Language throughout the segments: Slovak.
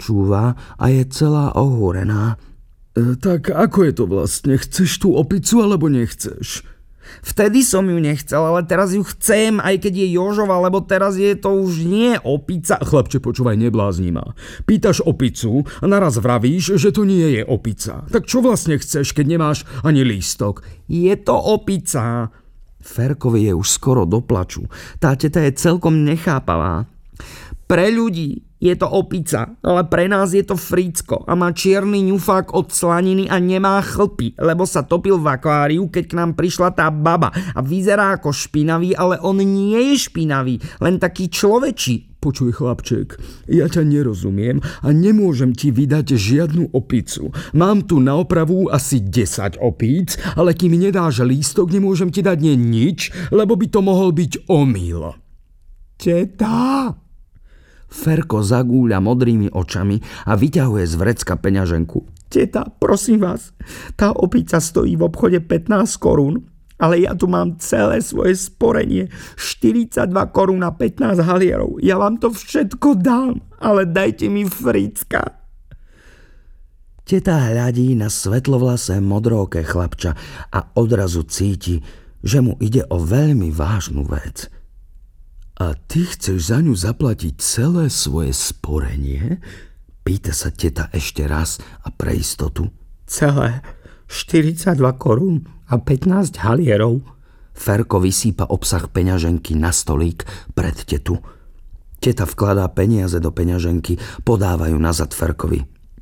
počúva a je celá ohúrená. Tak ako je to vlastne? Chceš tú opicu alebo nechceš? Vtedy som ju nechcel, ale teraz ju chcem, aj keď je Jožova, lebo teraz je to už nie opica. Chlapče, počúvaj, neblázni ma. Pýtaš opicu a naraz vravíš, že to nie je opica. Tak čo vlastne chceš, keď nemáš ani lístok? Je to opica. Ferkovi je už skoro do plaču. Tá teta je celkom nechápavá. Pre ľudí je to opica, ale pre nás je to Fricko a má čierny ňufák od slaniny a nemá chlpy, lebo sa topil v akváriu, keď k nám prišla tá baba a vyzerá ako špinavý, ale on nie je špinavý, len taký človečí. Počuj, chlapček, ja ťa nerozumiem a nemôžem ti vydať žiadnu opicu. Mám tu na opravu asi 10 opíc, ale kým mi nedáš lístok, nemôžem ti dať nič, lebo by to mohol byť omyl. Teta! Ferko zagúľa modrými očami a vyťahuje z vrecka peňaženku. Teta, prosím vás, tá opica stojí v obchode 15 korún, ale ja tu mám celé svoje sporenie, 42 korún a 15 halierov. Ja vám to všetko dám, ale dajte mi Fricka. Teta hľadí na svetlovlasé modróke chlapča a odrazu cíti, že mu ide o veľmi vážnu vec. A ty chceš za ňu zaplatiť celé svoje sporenie? Pýta sa teta ešte raz a pre istotu. Celé 42 korún a 15 halierov. Ferko vysýpa obsah peňaženky na stolík pred tetu. Teta vkladá peniaze do peňaženky, podávajú nazad Ferkovi.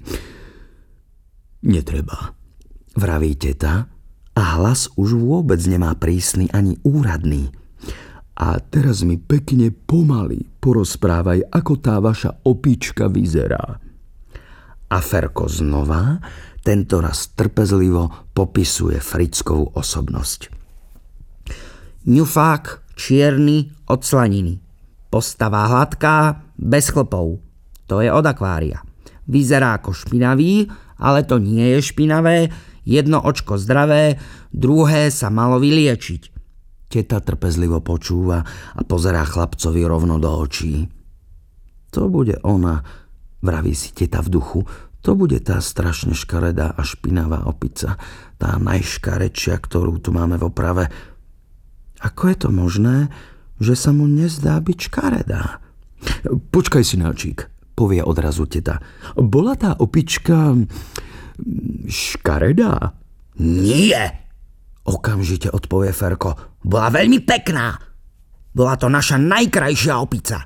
Netreba, vraví teta a hlas už vôbec nemá prísny ani úradný. A teraz mi pekne pomaly porozprávaj, ako tá vaša opička vyzerá. A Ferko znova, tentoraz trpezlivo popisuje Frickovú osobnosť. Ňufák čierny od slaniny. Postava hladká, bez chlpov. To je od akvária. Vyzerá ako špinavý, ale to nie je špinavé. Jedno očko zdravé, druhé sa malo vyliečiť. Teta trpezlivo počúva a pozerá chlapcovi rovno do očí. To bude ona, vraví si teta v duchu, to bude tá strašne škaredá a špinavá opica, tá najškarečia, ktorú tu máme v oprave. Ako je to možné, že sa mu nezdá byť škaredá? Počkaj, synáčik, povie odrazu teta. Bola tá opička škaredá? Nie! Okamžite odpovie Ferko. Bola veľmi pekná. Bola to naša najkrajšia opica.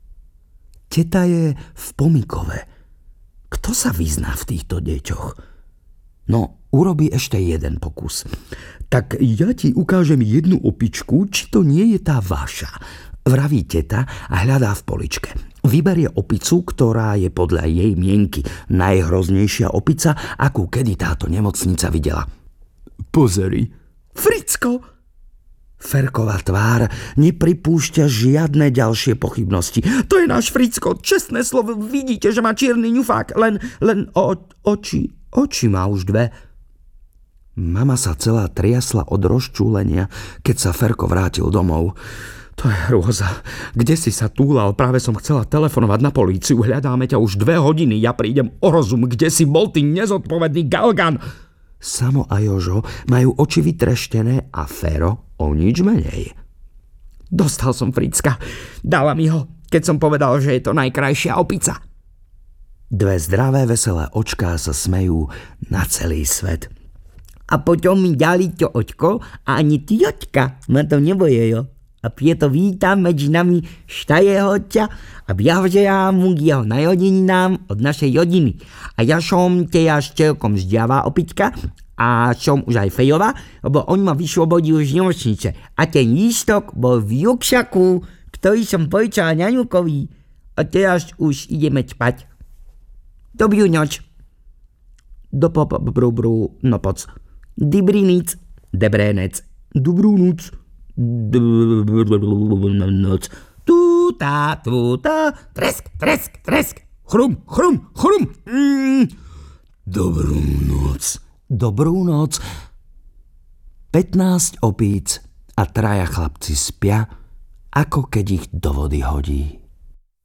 Teta je v pomikove. Kto sa vyzná v týchto deťoch? No, urobí ešte jeden pokus. Tak ja ti ukážem jednu opičku, či to nie je tá vaša. Vraví teta a hľadá v poličke. Vyberie opicu, ktorá je podľa jej mienky najhroznejšia opica, akú kedy táto nemocnica videla. Pozeri. Fricko! Ferková tvár nepripúšťa žiadne ďalšie pochybnosti. To je náš Fricko, čestné slovo, vidíte, že má čierny ňufák, len oči má už dve. Mama sa celá triasla od rozčúlenia, keď sa Ferko vrátil domov. To je hrôza. Kde si sa túlal? Práve som chcela telefonovať na políciu. Hľadáme ťa už 2 hodiny. Ja prídem o rozum. Kde si bol, ty nezodpovedný galgan? Samo a Jožo majú oči vytreštené a Fero o nič menej. Dostal som Fricka. Dala mi ho, keď som povedal, že je to najkrajšia opica. 2 zdravé, veselé očká sa smejú na celý svet. A potom mi dali to očko a ani tioťka ma to nebojejo. A Pieto vítam medzi nami štajeho ťa a blahoželám mu k jeho narodeninám od našej rodiny. A ja som teraz celkom zdrava opička a som už aj fejová, lebo on ma vyslobodil z nemocnice. A ten lístok bol v ruksaku, ktorý som požičala ňaňukovi. A teraz už ideme spať. Dobrú noc. Dobrú noc. Dobrý nic. Debrénec. Dobrú noc. Noc. Túta, tresk, tresk, tresk. Chrum, chrum, chrum. Dobrú noc. Dobrú noc. 15 opíc a 3 chlapci spia, ako keď ich do vody hodí.